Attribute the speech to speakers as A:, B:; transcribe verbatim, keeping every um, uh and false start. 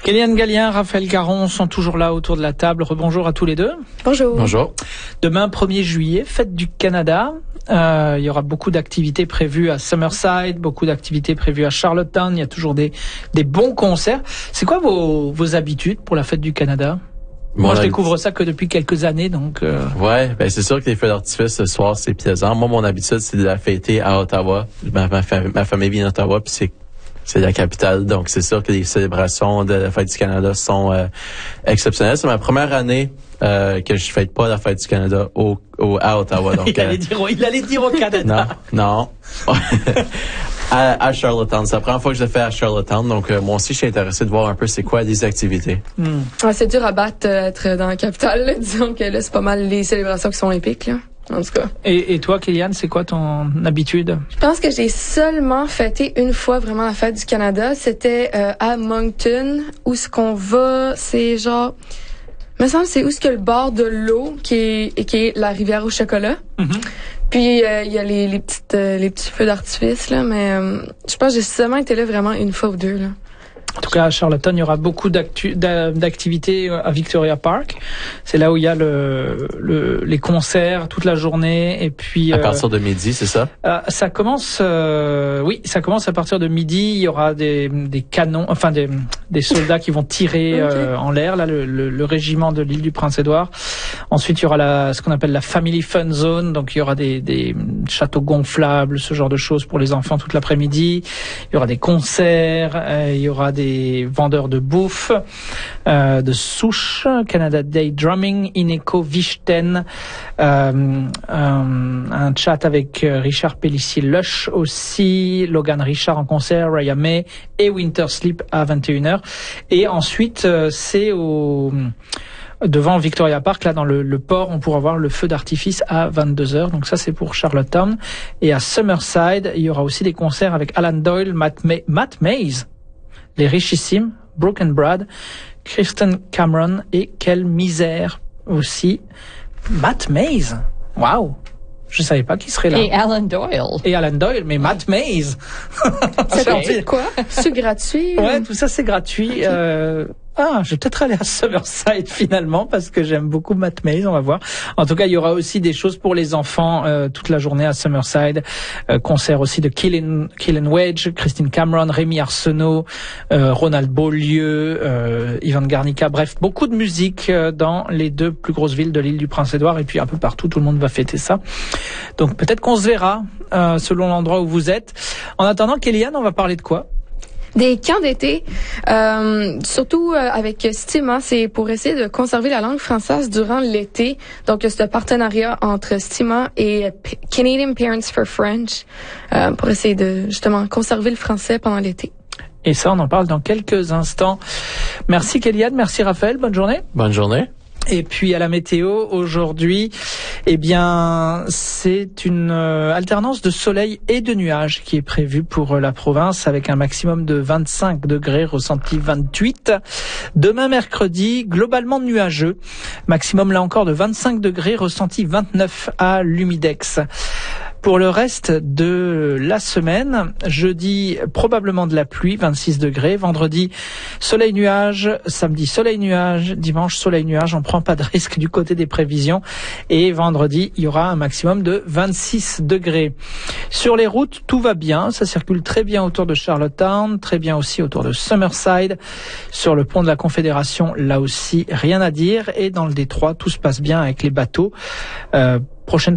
A: Kéliane Gallien, Raphaël Caron sont toujours là autour de la table. Rebonjour à tous les deux.
B: Bonjour.
C: Bonjour.
A: Demain, premier juillet, fête du Canada. Euh, il y aura beaucoup d'activités prévues à Summerside, beaucoup d'activités prévues à Charlottetown. Il y a toujours des, des bons concerts. C'est quoi vos, vos habitudes pour la fête du Canada? Moi, je découvre ça que depuis quelques années, donc... Euh...
C: Ouais, ben c'est sûr que les feux d'artifice ce soir, c'est plaisant. Moi, mon habitude, c'est de la fêter à Ottawa. Ma, ma, ma famille vient d'Ottawa, puis c'est c'est la capitale, donc c'est sûr que les célébrations de la fête du Canada sont euh, exceptionnelles. C'est ma première année euh, que je fête pas la fête du Canada au, au à Ottawa. Donc,
A: il, allait euh, dire, il allait dire au Canada.
C: Non, non. à, à Charlottetown. C'est la première fois que je le fais à Charlottetown, donc euh, moi aussi, je suis intéressé de voir un peu c'est quoi les activités.
B: Mm. Ouais, c'est dur à battre euh, être dans la capitale. Là. Disons que là, c'est pas mal les célébrations qui sont épiques, là. En tout cas.
A: Et, et toi, Kéliane, c'est quoi ton habitude?
B: Je pense que j'ai seulement fêté une fois vraiment la fête du Canada. C'était euh, à Moncton, où ce qu'on va, c'est genre... me semble c'est où ce que le bord de l'eau qui est qui est la rivière au chocolat. Mm-hmm. Puis il euh, y a les les petites euh, les petits feux d'artifice là, mais euh, je pense que j'ai seulement été là vraiment une fois ou deux là.
A: En tout cas, à Charlottetown, il y aura beaucoup d'actu- d'activités à Victoria Park. C'est là où il y a le, le, les concerts toute la journée. Et puis
C: à euh, partir de midi, c'est ça?
A: Euh, ça commence, euh, oui, ça commence à partir de midi. Il y aura des, des canons, enfin des, des soldats qui vont tirer okay. euh, en l'air. Là, le, le, le régiment de l'île du Prince-Édouard. Ensuite, il y aura la, ce qu'on appelle la Family Fun Zone. Donc, il y aura des, des châteaux gonflables, ce genre de choses pour les enfants toute l'après-midi. Il y aura des concerts. Euh, il y aura des des vendeurs de bouffe, euh, de souches, Canada Day Drumming, Ineco Vichten, euh, un, un chat avec Richard Pellissier-Lush aussi, Logan Richard en concert, Raya May et Winter Sleep à vingt et une heures. Et ensuite, euh, c'est au... devant Victoria Park, là dans le, le port, on pourra voir le feu d'artifice à vingt-deux heures. Donc ça, c'est pour Charlottetown. Et à Summerside, il y aura aussi des concerts avec Alan Doyle, Matt, May- Matt Mays, les richissimes, Brooke and Brad, Kristen Cameron et Quelle misère aussi. Matt Mays. Waouh. Je savais pas qui serait là.
D: Et Alan Doyle.
A: Et Alan Doyle, mais Matt Mays.
B: C'est quoi? C'est gratuit?
A: Ouais, tout ça c'est gratuit. Okay. Euh... Ah, je vais peut-être aller à Summerside finalement parce que j'aime beaucoup Matt Mays, on va voir. En tout cas, il y aura aussi des choses pour les enfants euh, toute la journée à Summerside. Euh, concert aussi de Killen, Killen Wedge, Christine Cameron, Rémi Arsenault, euh, Ronald Beaulieu, euh, Ivan Garnica. Bref, beaucoup de musique euh, dans les deux plus grosses villes de l'île du Prince-Édouard et puis un peu partout, tout le monde va fêter ça. Donc peut-être qu'on se verra euh, selon l'endroit où vous êtes. En attendant, Kéliane, on va parler de quoi?
B: Des camps d'été, euh, surtout euh, avec Stima, c'est pour essayer de conserver la langue française durant l'été. Donc, c'est un partenariat entre Stima et P- Canadian Parents for French euh, pour essayer de justement conserver le français pendant l'été.
A: Et ça, on en parle dans quelques instants. Merci Kéliane, merci Raphaël, bonne journée.
C: Bonne journée.
A: Et puis à la météo aujourd'hui, eh bien c'est une euh, alternance de soleil et de nuages qui est prévue pour euh, la province avec un maximum de vingt-cinq degrés, ressenti vingt-huit. Demain mercredi, globalement nuageux, maximum là encore de vingt-cinq degrés, ressenti vingt-neuf à l'Humidex. Pour le reste de la semaine, jeudi, probablement de la pluie, vingt-six degrés. Vendredi, soleil-nuage. Samedi, soleil-nuage. Dimanche, soleil-nuage. On prend pas de risque du côté des prévisions. Et vendredi, il y aura un maximum de vingt-six degrés. Sur les routes, tout va bien. Ça circule très bien autour de Charlottetown, très bien aussi autour de Summerside. Sur le pont de la Confédération, là aussi, rien à dire. Et dans le détroit, tout se passe bien avec les bateaux. Euh, prochaine